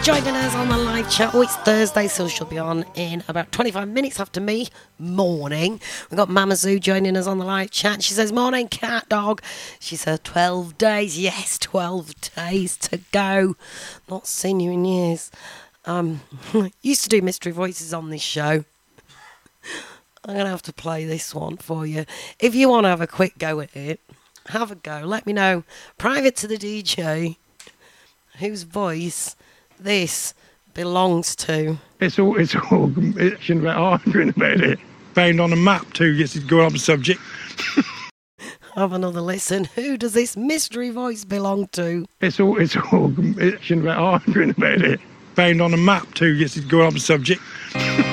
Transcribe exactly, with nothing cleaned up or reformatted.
Joining us on the live chat. Oh, it's Thursday, so she'll be on in about twenty-five minutes after me. Morning. We've got Mama Zoo joining us on the live chat. She says, morning, cat dog. She said, twelve days. Yes, twelve days to go. Not seen you in years. Um, used to do mystery voices on this show. I'm going to have to play this one for you. If you want to have a quick go at it, have a go. Let me know. Private to the D J, whose voice this belongs to. It's all, it's all, it's about arguing about it. Found on a map too, yes, it's going on the subject. Have another listen. Who does this mystery voice belong to? It's all, it's all, it's about arguing about it. Found on a map too, yes, it's going on the subject.